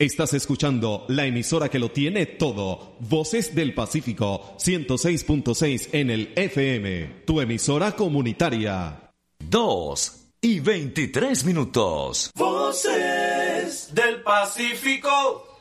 Estás escuchando la emisora que lo tiene todo. Voces del Pacífico, 106.6 en el FM. Tu emisora comunitaria. 2:23. Voces del Pacífico.